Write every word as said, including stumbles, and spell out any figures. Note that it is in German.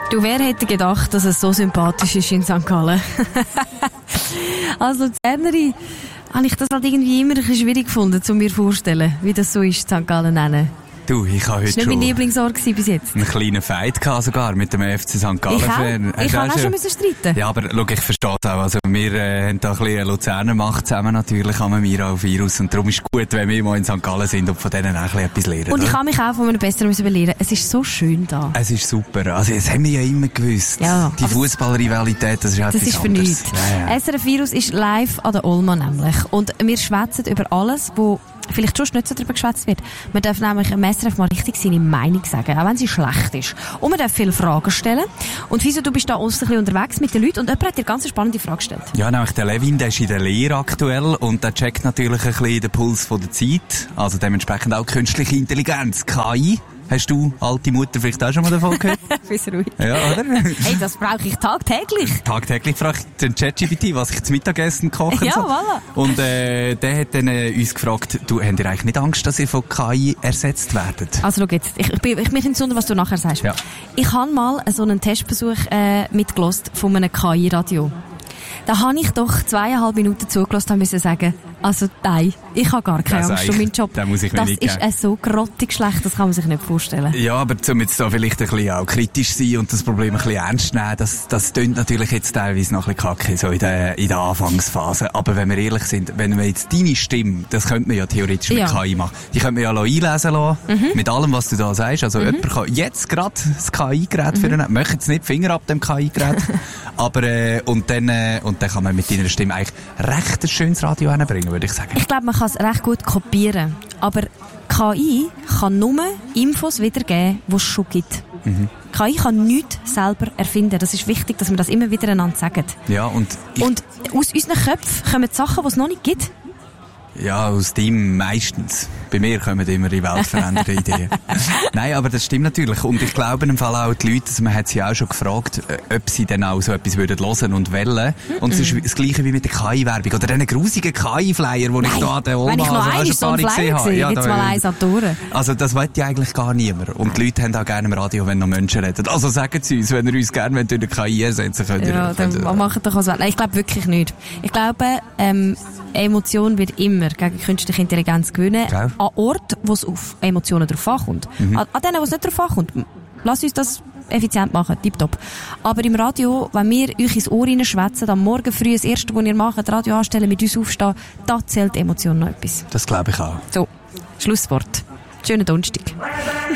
Du, wer hätte gedacht, dass es so sympathisch ist in Sankt Gallen? Als Luzernerin habe ich das halt irgendwie immer ein bisschen schwierig gefunden, um mir vorzustellen, wie das so ist, Sankt Gallen nennen. Du, ich habe heute das war nicht mein Lieblingsort bis jetzt. Einen kleinen Fight gehabt sogar mit dem F C Sankt Gallen. Ich auch, ich auch, auch schon müssen streiten. Ja, aber schau, ich verstehe es auch. Also, wir äh, haben da ein bisschen Luzerner Macht zusammen natürlich, haben wir auch Virus. Und darum ist es gut, wenn wir mal in Sankt Gallen sind und von denen auch ein bisschen etwas lernen. Und ich kann mich auch von einem Besseren überlehren. Es ist so schön da. Es ist super. Also, das haben wir ja immer gewusst. Ja, die Fußballrivalität, das ist halt das ist für nichts. Ja, ja. S R F Virus ist live an der Olma nämlich. Und wir schwätzen über alles, wo vielleicht schon nicht so darüber geschwätzt wird. Man darf nämlich im S R F mal richtig seine Meinung sagen, auch wenn sie schlecht ist. Und man darf viele Fragen stellen. Und wieso, du bist da aussen ein bisschen unterwegs mit den Leuten und jemand hat dir ganz eine spannende Frage gestellt. Ja, nämlich der Levin, der ist in der Lehre aktuell und der checkt natürlich ein bisschen den Puls von der Zeit. Also dementsprechend auch künstliche Intelligenz, K I. Hast du, alte Mutter, vielleicht auch schon mal davon gehört? Bist ruhig. Ja, oder? Hey, das brauche ich tagtäglich. Tagtäglich frage ich den ChatGPT, was ich zum Mittagessen koche. Ja, so. voilà. Und äh, der hat dann äh, uns gefragt, du, habt ihr eigentlich nicht Angst, dass ihr von K I ersetzt werdet? Also schau jetzt, ich, ich, bin, ich mich interessiert, was du nachher sagst. Ja. Ich habe mal so einen Testbesuch äh, mitgelost von einem K I-Radio. Da habe ich doch zweieinhalb Minuten zugelassen und musste sagen, also nein, ich habe gar keine Angst um meinen Job. Das muss ich mir das nicht ist geben. so grottig schlecht, das kann man sich nicht vorstellen. Ja, aber um jetzt da vielleicht ein bisschen auch kritisch sein und das Problem ein bisschen ernst nehmen, das, das tönt natürlich jetzt teilweise noch ein bisschen kacke, so in der, in der Anfangsphase. Aber wenn wir ehrlich sind, wenn wir jetzt deine Stimme, das könnte man ja theoretisch mit ja. K I machen. Die könnte man ja einlesen lassen, mhm. mit allem, was du da sagst. Also mhm. jemand kann jetzt gerade das K I-Gerät mhm. für einen, möchte jetzt nicht Finger ab dem K I-Gerät, aber, äh, und dann, äh, und dann kann man mit deiner Stimme eigentlich recht ein schönes Radio hinbringen, würde ich sagen. Ich glaube, man kann es recht gut kopieren. Aber K I kann nur Infos wiedergeben, die es schon gibt. Mhm. K I kann nichts selber erfinden. Das ist wichtig, dass wir das immer wieder einander sagen. Ja, und, und aus unseren Köpfen kommen Sachen, die es noch nicht gibt. Ja, aus dem meistens. Bei mir kommen immer die weltverändernde Ideen. Nein, aber das stimmt natürlich. Und ich glaube im Fall auch die Leute, also man hat sie auch schon gefragt, ob sie dann auch so etwas würden hören und wollen. Mm-mm. Und es ist das Gleiche wie mit der K I-Werbung. Oder diesen grusigen K I-Flyer, den ich da an der Olma also also schon so gesehen habe. Ja, jetzt mal eins an die Ohren. Also das will ja eigentlich gar niemand. Und die Leute haben auch gerne im Radio, wenn noch Menschen reden. Also sagen sie uns, wenn ihr uns gerne durch eine K I ersetzen könnt. Ja, dann könnt ihr, machen doch was. Nein, ich glaube wirklich nicht. Ich glaube, ähm, Emotion wird immer gegen künstliche Intelligenz gewinnen. Genau. An Ort, wo es auf Emotionen drauf ankommt. Mhm. An, an denen, wo es nicht drauf ankommt. Lass uns das effizient machen, tipptopp. Aber im Radio, wenn wir euch ins Ohr schwätzen, am Morgen früh das Erste, was ihr macht, das Radio anstellen, mit uns aufstehen, da zählt Emotion noch etwas. Das glaube ich auch. So, Schlusswort. Schönen Donnerstag.